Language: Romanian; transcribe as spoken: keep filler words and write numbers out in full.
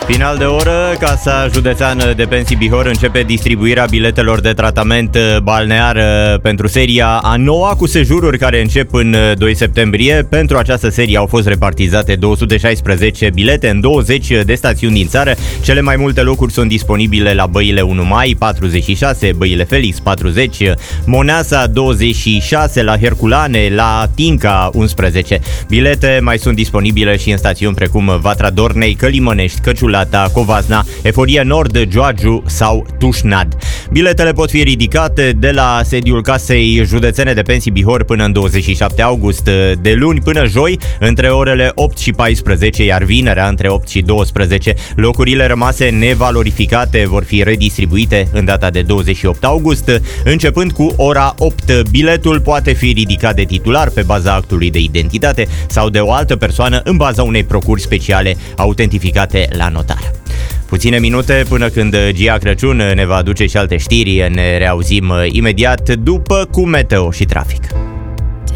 Final de oră, Casa Județeană de Pensii Bihor începe distribuirea biletelor de tratament balnear pentru seria a noua cu sejururi care încep în doi septembrie. Pentru această serie au fost repartizate două sute șaisprezece bilete în douăzeci de stațiuni din țară. Cele mai multe locuri sunt disponibile la Băile unu mai, patruzeci și șase, Băile Felix, patruzeci, Moneasa, douăzeci și șase, la Herculane, la Tinca, unsprezece. Bilete mai sunt disponibile și în stațiuni precum Vatra Dornei, Călimănești, Căciulata, Covasna, Eforia Nord, Joagiu sau Tușnad. Biletele pot fi ridicate de la sediul Casei Județene de Pensii Bihor până în douăzeci și șapte august, de luni până joi, între orele opt și paisprezece, iar vinerea între opt și douăsprezece. Locurile rămase nevalorificate vor fi redistribuite în data de douăzeci și opt august, începând cu ora opt. Biletul poate fi ridicat de titular pe baza actului de identitate sau de o altă persoană în baza unei procuri speciale autentificate la notar. Puține minute până când Gia Crăciun ne va aduce și alte știri. Ne reauzim imediat după cu meteo și trafic.